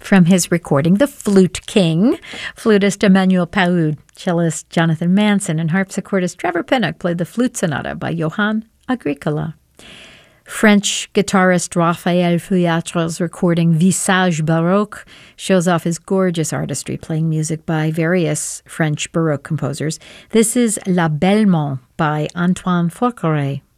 From his recording, The Flute King, flutist Emmanuel Paoud, cellist Jonathan Manson, and harpsichordist Trevor Pinnock played the Flute Sonata by Johann Agricola. French guitarist Raphael Feuillatre's recording Visage Baroque shows off his gorgeous artistry, playing music by various French Baroque composers. This is La Bellemont by Antoine Forqueray.